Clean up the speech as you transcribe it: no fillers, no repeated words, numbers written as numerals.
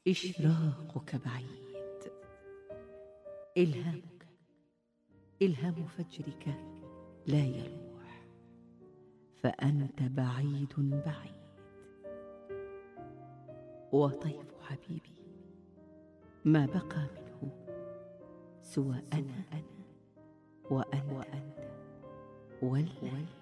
إشراقك بعيد. إلهامك إلهام فجرك لا يلوح، فأنت بعيد بعيد. وطيف حبيبي ما بقى منه سوى أنا وأنت والليل.